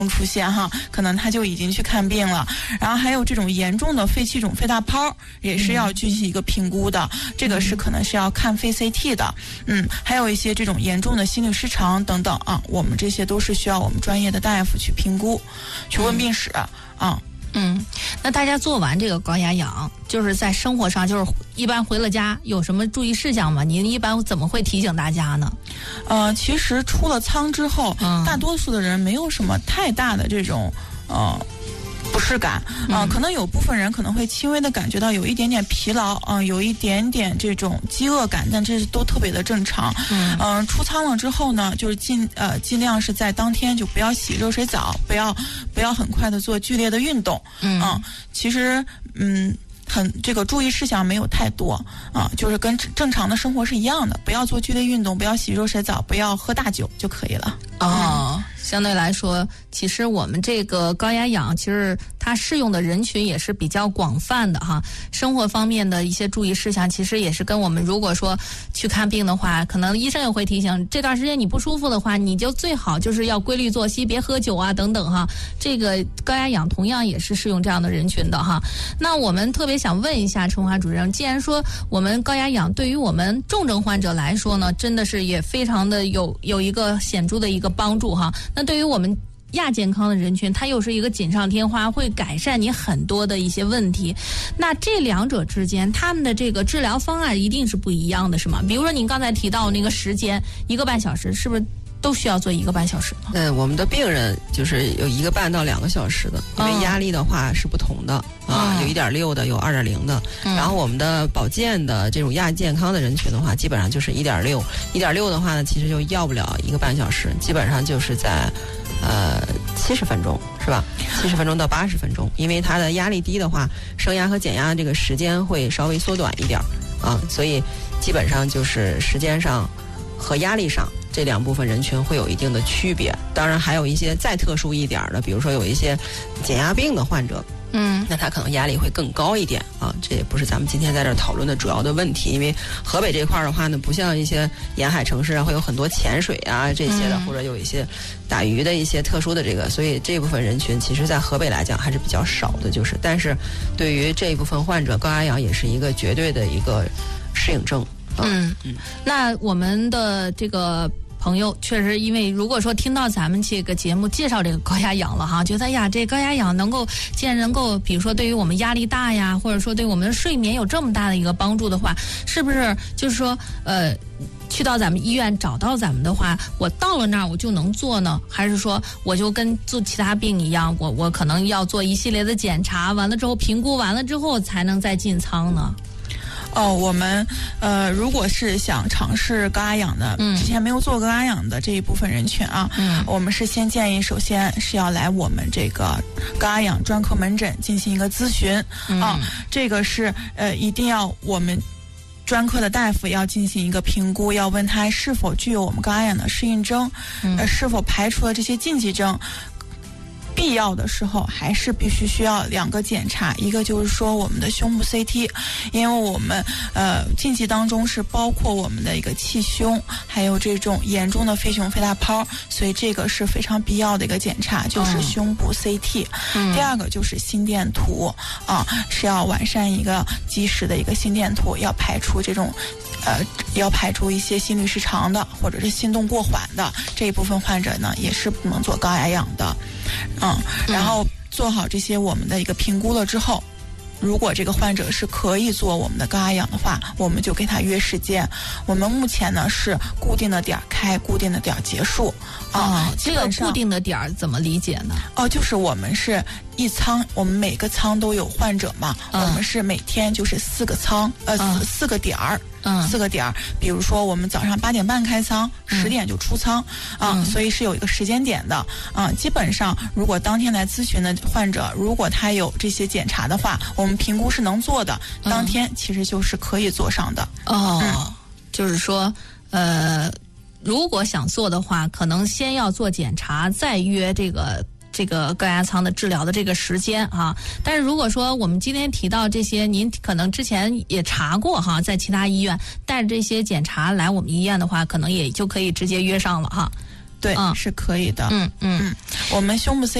出现哈，可能他就已经去看病了。然后还有这种严重的肺气肿、肺大泡，也是要进行一个评估的，这个是可能是要看肺 CT 的。还有一些这种严重的心律失常等等啊，我们这些都是需要我们专业的大夫去评估，去问病史啊。 那大家做完这个高压氧，就是在生活上，就是一般回了家有什么注意事项吗？您一般怎么会提醒大家呢？ 其实出了舱之后，大多数的人没有什么太大的这种不适感可能有部分人可能会轻微的感觉到有一点点疲劳有一点点这种饥饿感，但这都特别的正常。出舱了之后呢，就是尽量是在当天就不要洗热水澡，不要很快的做剧烈的运动。其实这个注意事项没有太多就是跟正常的生活是一样的，不要做剧烈运动，不要洗热水澡，不要喝大酒就可以了。 相对来说，其实我们这个高压氧，其实它适用的人群也是比较广泛的哈。生活方面的一些注意事项，其实也是跟我们如果说去看病的话，可能医生也会提醒，这段时间你不舒服的话，你就最好就是要规律作息，别喝酒啊等等哈。这个高压氧同样也是适用这样的人群的哈。那我们特别想问一下陈华主任，既然说我们高压氧对于我们重症患者来说呢，真的是也非常的有一个显著的一个帮助哈。那对于我们亚健康的人群，它又是一个锦上添花，会改善你很多的一些问题。那这两者之间，他们的这个治疗方案一定是不一样的，是吗？比如说您刚才提到那个时间1个半小时，是不是都需要做1个半小时呢？ 我们的病人就是有1个半到2个小时的，因为压力的话是不同的有1.6的，有2.0的。然后我们的保健的这种亚健康的人群的话，基本上就是1.6的话呢，其实就要不了1个半小时，基本上就是在70分钟，是吧？70分钟到80分钟，因为它的压力低的话，升压和减压的这个时间会稍微缩短一点所以基本上就是时间上和压力上这2部分人群会有一定的区别。当然还有一些再特殊一点的，比如说有一些减压病的患者，那他可能压力会更高一点这也不是咱们今天在这儿讨论的主要的问题。因为河北这块的话呢，不像一些沿海城市会有很多潜水这些的，或者有一些打鱼的一些特殊的这个，所以这部分人群其实在河北来讲还是比较少的。但是对于这一部分患者，高压氧也是一个绝对的一个适应症。 那我们的这个朋友确实，因为如果说听到咱们这个节目介绍这个高压氧了哈，觉得这高压氧既然能够，比如说对于我们压力大呀，或者说对我们的睡眠有这么大的一个帮助的话，是不是就是说去到咱们医院找到咱们的话，我到了那儿我就能做呢？还是说我就跟做其他病一样，我可能要做一系列的检查，完了之后评估完了之后才能再进舱呢？ 我们如果是想尝试高压氧的，之前没有做高压氧的这一部分人群我们是先建议，首先是要来我们这个高压氧专科门诊进行一个咨询这个是一定要我们专科的大夫要进行一个评估，要问他是否具有我们高压氧的适应症，是否排除了这些禁忌症。必要的时候还是必须需要2个检查，一个就是说我们的胸部 CT， 因为我们禁忌当中是包括我们的一个气胸，还有这种严重的肺气肿、肺大泡，所以这个是非常必要的一个检查，就是胸部 CT。第二个就是心电图是要完善一个及时的一个心电图，要排除这种要排除一些心律失常的或者是心动过缓的这一部分患者呢，也是不能做高压氧的。然后做好这些我们的一个评估了之后，如果这个患者是可以做我们的高压氧的话，我们就给他约时间。我们目前呢是固定的点开，固定的点结束这个固定的点怎么理解呢？ 就是我们是一舱，我们每个舱都有患者嘛，我们是每天就是4个舱4个点儿4个点儿，比如说我们早上8点半开舱，10点就出舱所以是有一个时间点的基本上如果当天来咨询的患者，如果他有这些检查的话，我们评估是能做的，当天其实就是可以做上的就是说如果想做的话，可能先要做检查，再约这个高压舱的治疗的这个时间但是如果说我们今天提到这些，您可能之前也查过在其他医院带着这些检查来我们医院的话，可能也就可以直接约上了对，是可以的。 我们胸部